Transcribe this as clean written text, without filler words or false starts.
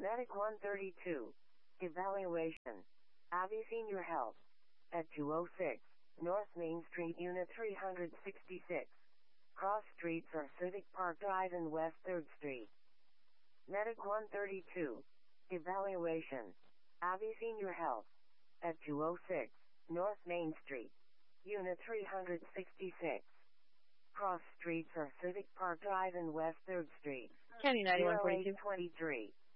Medic 132. Evaluation. Abbey Senior Health. At 206 North Main Street, Unit 366. Cross streets are Civic Park Drive and West 3rd Street. Medic 132. Evaluation. Abbey Senior Health. At 206 North Main Street, Unit 366. Cross streets are Civic Park Drive and West 3rd Street. County 9142. 23.